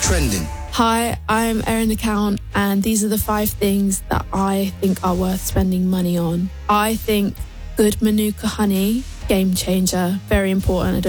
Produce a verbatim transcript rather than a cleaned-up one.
Trending. Hi, I'm Erin the Count, and these are the five things that I think are worth spending money on. I think good Manuka honey, game changer, very important. I don't